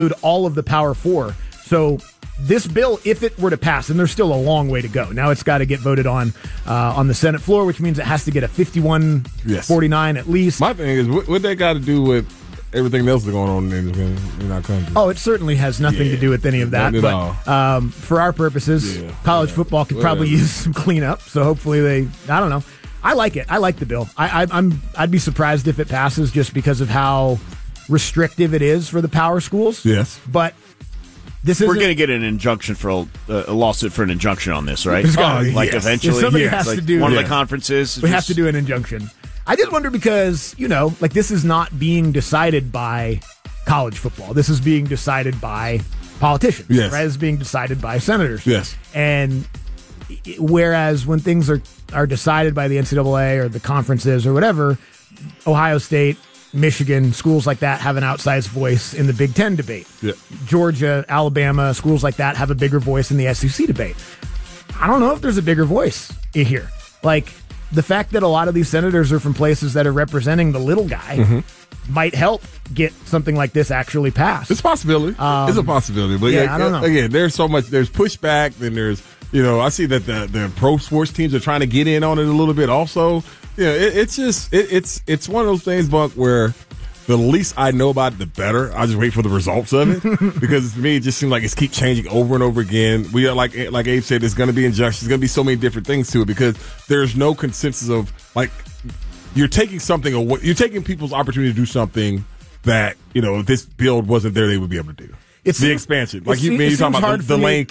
all of the Power Four. So this bill, if it were to pass, and there's still a long way to go. Now it's got to get voted on the Senate floor, which means it has to get a 51-49 at least. My thing is, what they got to do with everything else that's going on in our country? Oh, it certainly has nothing to do with any of that. But for our purposes, college football could probably use some cleanup. So hopefully I don't know. I like it. I like the bill. I'd be surprised if it passes just because of how restrictive it is for the power schools. Yes. But we're going to get an injunction for a lawsuit for an injunction on this, right? Eventually, somebody has to do one of the conferences. We have to do an injunction. I did wonder because, this is not being decided by college football. This is being decided by politicians. Yes. Right? It's being decided by senators. Yes. And whereas when things are decided by the NCAA or the conferences or whatever, Ohio State, Michigan, schools like that have an outsized voice in the Big Ten debate. Yeah. Georgia, Alabama, schools like that have a bigger voice in the SEC debate. I don't know if there's a bigger voice here. Like, the fact that a lot of these senators are from places that are representing the little guy might help get something like this actually passed. It's a possibility. It's a possibility. But I don't know. Again, there's so much. There's pushback. Then there's, I see that the pro sports teams are trying to get in on it a little bit also. It's one of those things, Buck, where the least I know about it, the better. I just wait for the results of it because to me, it just seems like it's keep changing over and over again. We are like Abe said, there's going to be injunctions. There's going to be so many different things to it because there's no consensus of you're taking something away. You're taking people's opportunity to do something that if this bill wasn't there, they would be able to do. It's the expansion, like you're talking about the lane